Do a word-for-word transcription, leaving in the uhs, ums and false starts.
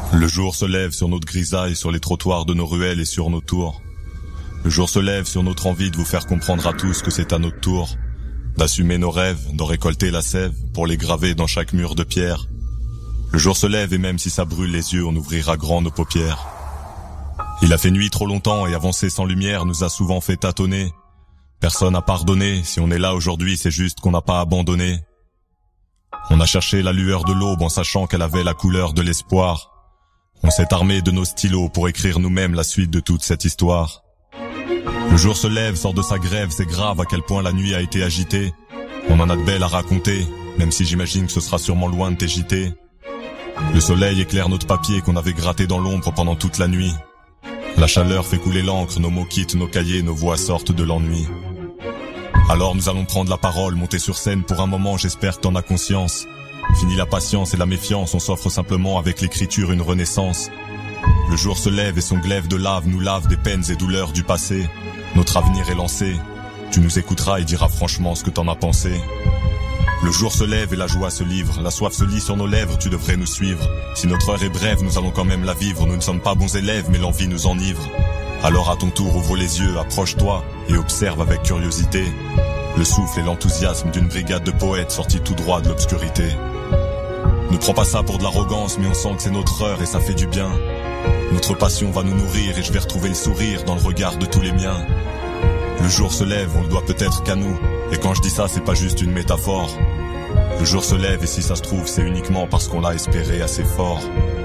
Le jour se lève sur notre grisaille, sur les trottoirs de nos ruelles et sur nos tours. Le jour se lève sur notre envie de vous faire comprendre à tous que c'est à notre tour d'assumer nos rêves, d'en récolter la sève pour les graver dans chaque mur de pierre. Le jour se lève et même si ça brûle les yeux, on ouvrira grand nos paupières. Il a fait nuit trop longtemps et avancer sans lumière nous a souvent fait tâtonner. Personne n'a pardonné, si on est là aujourd'hui c'est juste qu'on n'a pas abandonné. On a cherché la lueur de l'aube en sachant qu'elle avait la couleur de l'espoir. On s'est armé de nos stylos pour écrire nous-mêmes la suite de toute cette histoire. Le jour se lève, sort de sa grève, c'est grave à quel point la nuit a été agitée. On en a de belles à raconter, même si j'imagine que ce sera sûrement loin de tes J T. Le soleil éclaire notre papier qu'on avait gratté dans l'ombre pendant toute la nuit. La chaleur fait couler l'encre, nos mots quittent nos cahiers, nos voix sortent de l'ennui. Alors nous allons prendre la parole, monter sur scène pour un moment, j'espère que t'en as conscience. Fini la patience et la méfiance, on s'offre simplement avec l'écriture une renaissance. Le jour se lève et son glaive de lave nous lave des peines et douleurs du passé. Notre avenir est lancé, tu nous écouteras et diras franchement ce que t'en as pensé. Le jour se lève et la joie se livre, la soif se lit sur nos lèvres, tu devrais nous suivre. Si notre heure est brève, nous allons quand même la vivre, nous ne sommes pas bons élèves mais l'envie nous enivre. Alors à ton tour ouvre les yeux, approche-toi et observe avec curiosité le souffle et l'enthousiasme d'une brigade de poètes sortis tout droit de l'obscurité. Ne prends pas ça pour de l'arrogance, mais on sent que c'est notre heure et ça fait du bien. Notre passion va nous nourrir et je vais retrouver le sourire dans le regard de tous les miens. Le jour se lève, on le doit peut-être qu'à nous. Et quand je dis ça, c'est pas juste une métaphore. Le jour se lève et si ça se trouve, c'est uniquement parce qu'on l'a espéré assez fort.